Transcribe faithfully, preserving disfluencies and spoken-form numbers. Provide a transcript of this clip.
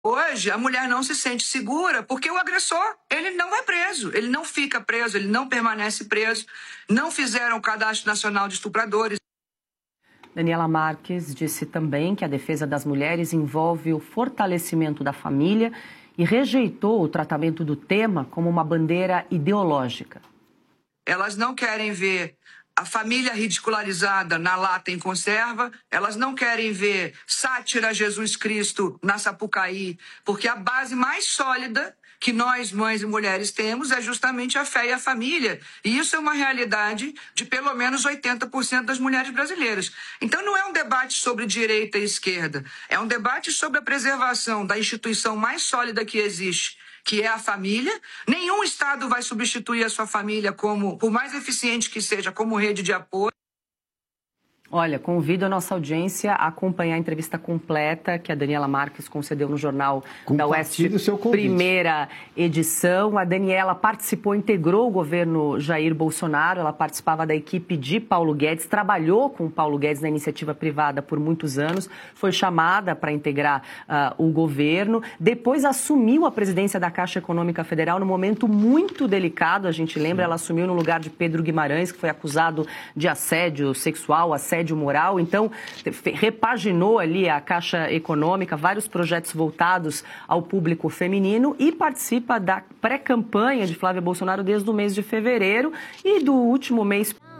Hoje, a mulher não se sente segura porque o agressor, ele não é preso, ele não fica preso, ele não permanece preso. Não fizeram o Cadastro Nacional de Estupradores. Daniela Marques disse também que a defesa das mulheres envolve o fortalecimento da família e rejeitou o tratamento do tema como uma bandeira ideológica. Elas não querem ver a família ridicularizada na lata em conserva, elas não querem ver sátira a Jesus Cristo na Sapucaí, porque a base mais sólida que nós, mães e mulheres, temos é justamente a fé e a família. E isso é uma realidade de pelo menos oitenta por cento das mulheres brasileiras. Então não é um debate sobre direita e esquerda, é um debate sobre a preservação da instituição mais sólida que existe, que é a família. Nenhum Estado vai substituir a sua família, como, por mais eficiente que seja, como rede de apoio. Olha, convido a nossa audiência a acompanhar a entrevista completa que a Daniela Marques concedeu no Jornal da U S P, primeira edição. A Daniela participou, integrou o governo Jair Bolsonaro, ela participava da equipe de Paulo Guedes, trabalhou com o Paulo Guedes na iniciativa privada por muitos anos, foi chamada para integrar uh, o governo, depois assumiu a presidência da Caixa Econômica Federal num momento muito delicado, a gente lembra, ela assumiu no lugar de Pedro Guimarães, que foi acusado de assédio sexual, assédio moral, então repaginou ali a Caixa Econômica, vários projetos voltados ao público feminino e participa da pré-campanha de Flávia Bolsonaro desde o mês de fevereiro e do último mês